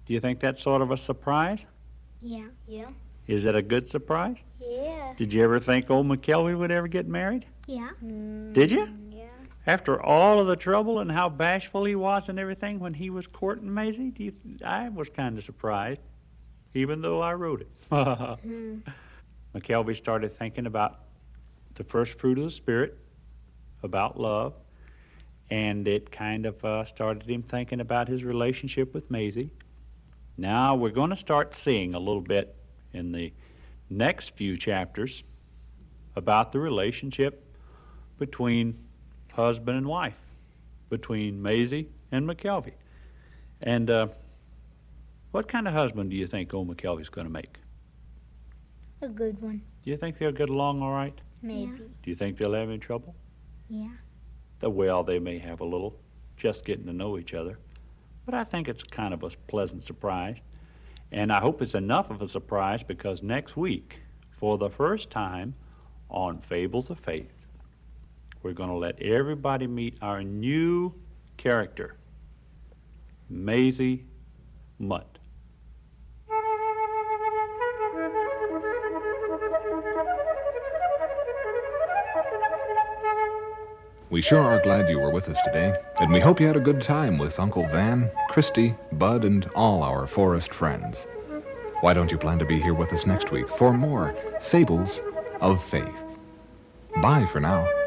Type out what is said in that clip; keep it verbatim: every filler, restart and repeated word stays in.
Do you think that's sort of a surprise? Yeah. Yeah. Is it a good surprise? Yeah. Did you ever think old McKelvey would ever get married? Yeah. Mm, Did you? Yeah. After all of the trouble and how bashful he was and everything when he was courting Maisie, do you, I was kind of surprised, even though I wrote it. Mm. McKelvey started thinking about the first fruit of the Spirit, about love, and it kind of uh, started him thinking about his relationship with Maisie. Now we're going to start seeing a little bit in the next few chapters about the relationship between husband and wife, between Maisie and McKelvey. And uh, what kind of husband do you think old McKelvey's going to make? A good one. Do you think they'll get along all right? Maybe. Yeah. Do you think they'll have any trouble? Yeah. The well, they may have a little, just getting to know each other. But I think it's kind of a pleasant surprise. And I hope it's enough of a surprise because next week, for the first time on Fables of Faith, we're going to let everybody meet our new character, Maisie Mutt. We sure are glad you were with us today, and we hope you had a good time with Uncle Van, Christy, Bud, and all our forest friends. Why don't you plan to be here with us next week for more Fables of Faith? Bye for now.